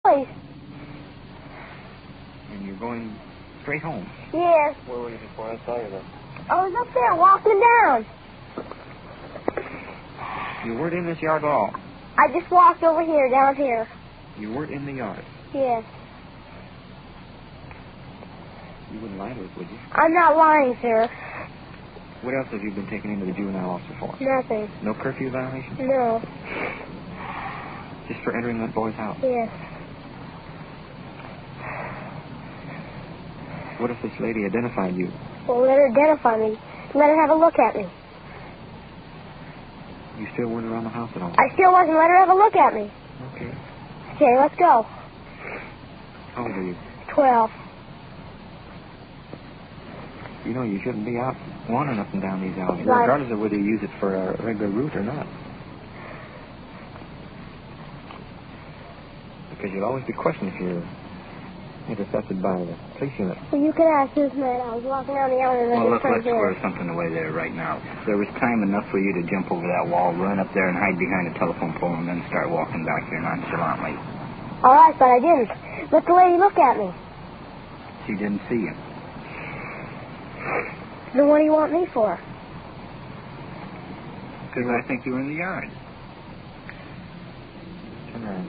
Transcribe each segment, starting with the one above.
Please. And you're going straight home? Yes. Where were you before I saw you then? I was up there walking down. You weren't in this yard at all? I just walked over here, down here. You weren't in the yard? Yes. You wouldn't lie to us, would you? I'm not lying, sir. What else have you been taken into the juvenile officer for? Nothing. No curfew violation? No. Just for entering that boy's house? Yes. What if this lady identified you? Well, let her identify me. Let her have a look at me. You still weren't around the house at all? I still wasn't. Let her have a look at me. Okay. Okay, let's go. How old are you? 12. You know, you shouldn't be out wandering up and down these alleys, Right. regardless of whether you use it for a regular route or not. Because you'll always be questioned if you're intercepted by the police unit. Well, you can ask this man. I was walking down the alley and Well, I let's square something away there right now. There was time enough for you to jump over that wall, run up there and hide behind a telephone pole, and then start walking back here nonchalantly. All right, but I didn't. Let the lady look at me. She didn't see you. Then what do you want me for? Because I think you were in the yard. Turn around.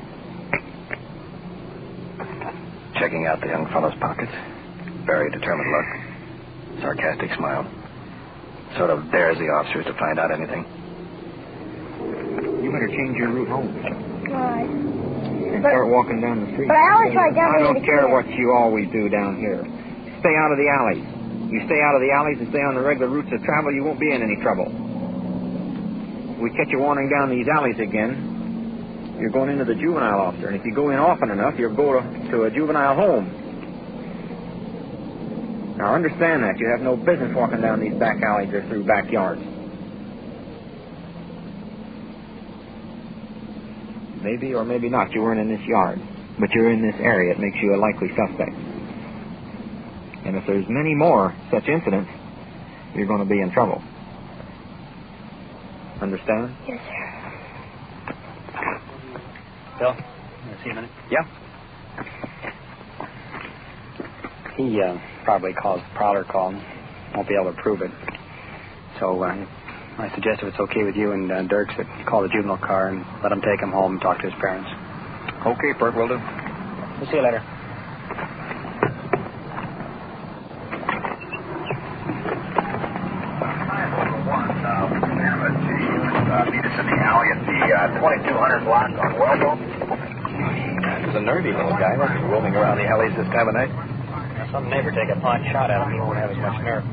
Checking out the young fellow's pockets. Very determined look. Sarcastic smile. Sort of dares the officers to find out anything. You better change your route home Right. and start walking down the street. But I always try down I here don't to care get what you always do down here. Stay out of the alleys. You stay out of the alleys and stay on the regular routes of travel, you won't be in any trouble. We catch you wandering down these alleys again, you're going into the juvenile officer. And if you go in often enough, you'll go to a juvenile home. Now, understand that. You have no business walking down these back alleys or through backyards. Maybe or maybe not you weren't in this yard, but you're in this area. It makes you a likely suspect. And if there's many more such incidents, you're going to be in trouble. Understand? Yes, sir. Bill, can I see a minute? Yeah. He probably caused the prowler call. Won't be able to prove it. So I suggest if it's okay with you and Dirks that you call the juvenile car and let him take him home and talk to his parents. Okay, Bert, will do. We'll see you later. Meet us in the alley at the 2200 block on Wellville. He's a nerdy little guy, roaming around the alleys this time of night. Some neighbor take a pot shot at him. He won't have as much nerve.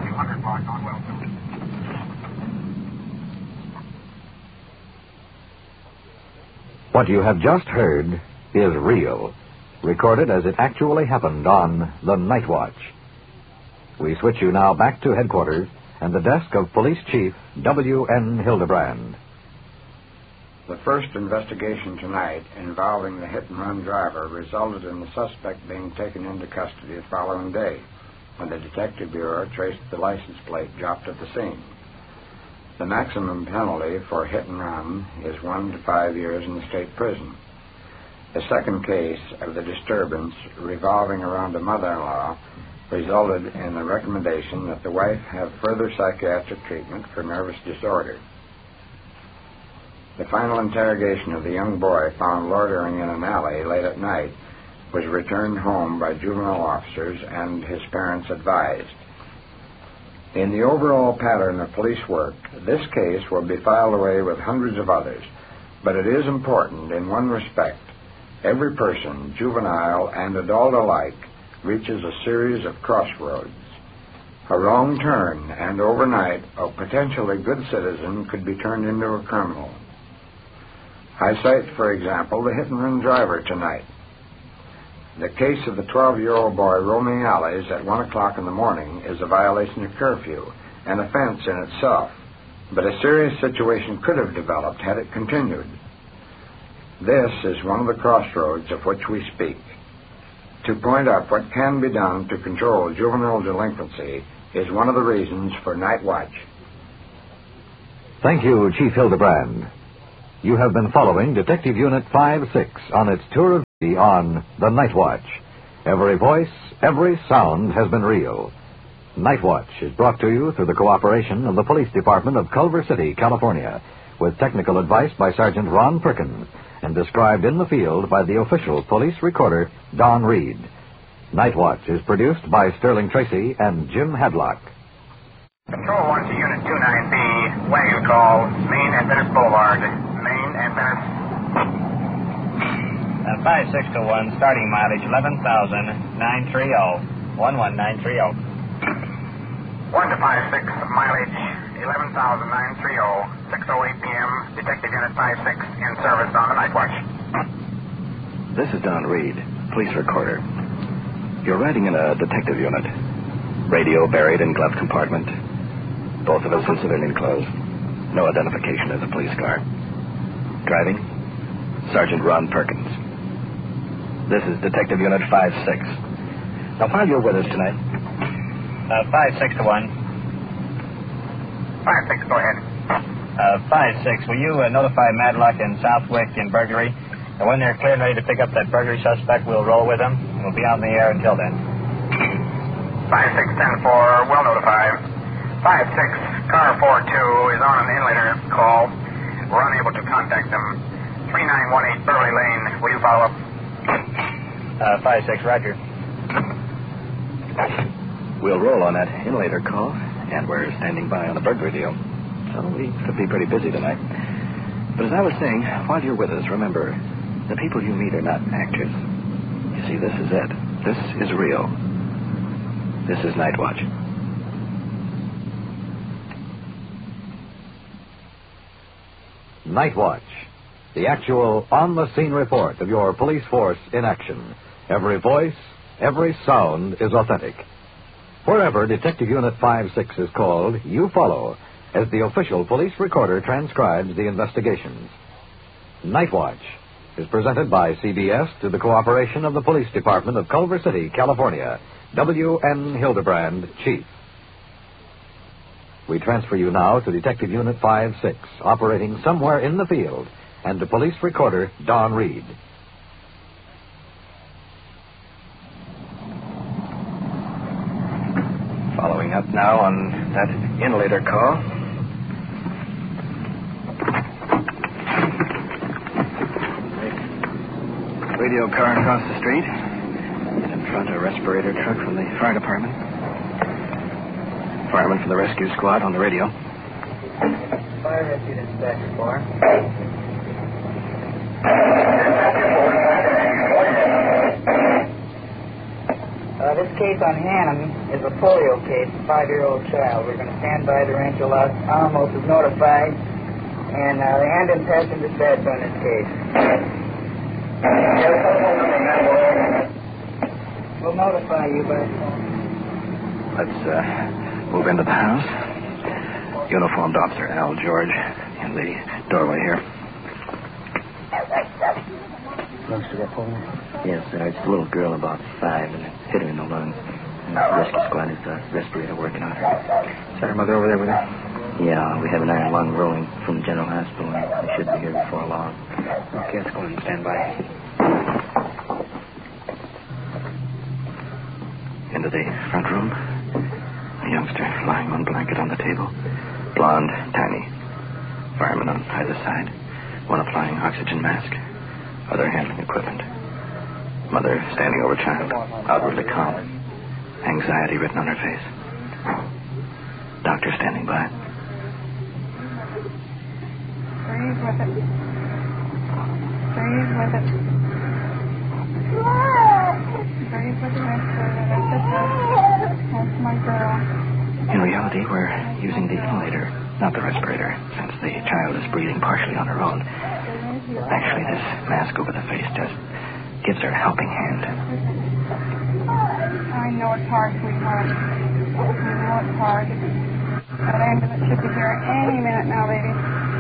What you have just heard is real, recorded as it actually happened on The Night Watch. We switch you now back to headquarters and the desk of Police Chief W.N. Hildebrand. The first investigation tonight involving the hit-and-run driver resulted in the suspect being taken into custody the following day when the Detective Bureau traced the license plate dropped at the scene. The maximum penalty for hit-and-run is 1 to 5 years in the state prison. The second case of the disturbance revolving around a mother-in-law resulted in the recommendation that the wife have further psychiatric treatment for nervous disorder. The final interrogation of the young boy found loitering in an alley late at night was returned home by juvenile officers and his parents advised. In the overall pattern of police work, this case will be filed away with hundreds of others, but it is important in one respect. Every person, juvenile and adult alike, reaches a series of crossroads. A wrong turn, and overnight, a potentially good citizen could be turned into a criminal. I cite, for example, the hit-and-run driver tonight. The case of the 12-year-old boy roaming alleys at 1 o'clock in the morning is a violation of curfew, an offense in itself, but a serious situation could have developed had it continued. This is one of the crossroads of which we speak. To point out what can be done to control juvenile delinquency is one of the reasons for Night Watch. Thank you, Chief Hildebrand. You have been following Detective Unit 5-6 on its tour of On The Night Watch. Every voice, every sound has been real. Night Watch is brought to you through the cooperation of the Police Department of Culver City, California, with technical advice by Sergeant Ron Perkins and described in the field by the official police recorder, Don Reed. Night Watch is produced by Sterling Tracy and Jim Hadlock. Control 1 to Unit 29B, wagon call, Main and Venice Boulevard. Main and Venice. 5621, starting mileage 11,930. 11930. 1 to 56, mileage 11,930. 6:08 p.m. Detective Unit 56 in service on the Night Watch. This is Don Reed, police recorder. You're riding in a detective unit. Radio buried in glove compartment. Both of us in civilian clothes. No identification as a police car. Driving? Sergeant Ron Perkins. This is Detective Unit 56. Now, while you're with us tonight... 5621. 56, go ahead. 56, will you notify Madlock and Southwick in burglary? And when they're clear and ready to pick up that burglary suspect, we'll roll with them. We'll be on the air until then. 5610-4, will notify. 56, car 42 is on an inlater call. We're unable to contact them. 3918 Burley Lane, will you follow up? 56, roger. We'll roll on that inlater call, and we're standing by on a burglary deal. So we could be pretty busy tonight. But as I was saying, while you're with us, remember, the people you meet are not actors. You see, this is it. This is real. This is Night Watch. Night Watch, the actual on-the-scene report of your police force in action. Every voice, every sound is authentic. Wherever Detective Unit 56 is called, you follow, as the official police recorder transcribes the investigations. Night Watch is presented by CBS through the cooperation of the Police Department of Culver City, California. W.N. Hildebrand, Chief. We transfer you now to Detective Unit 56, operating somewhere in the field, and to police recorder Don Reed. Following up now on that inlater call. Radio car across the street. And in front, a respirator truck from the fire department. Fireman from the rescue squad on the radio. Fire rescue dispatcher 4. This case on Hannum is a polio case, a 5-year-old child. We're going to stand by to arrange a lot. Alamos is notified, and the ambulance has been dispatched on this case. We'll notify you by phone. Let's move into the house. Uniformed Officer Al George in the doorway here. Youngster got pulled? Yes, sir. It's a little girl about 5 and it hit her in the lungs. And the rescue squad is the respirator working on her. Is her mother over there with her? Yeah, we have an iron lung rolling from the general hospital and we should be here before long. Okay, let's go and stand by. Into the front room. A youngster lying on a blanket on the table. Blonde, tiny. Fireman on either side. One applying oxygen mask. Other handling equipment. Mother standing over child. Outwardly calm. Anxiety written on her face. Doctor standing by. Breathe with it. Breathe with it. Breathe with the respirator. That's it. That's my girl. In reality, we're using the inhalator, not the respirator, since the child is breathing partially on her own. Actually, this mask over the face just gives her a helping hand. I know it's hard, sweetheart. I know it's hard. That ambulance should be here any minute now, baby.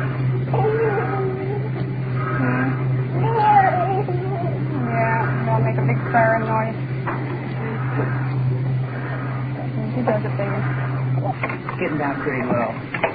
Yeah, they'll make a big siren noise. She does it, baby. Getting down pretty low.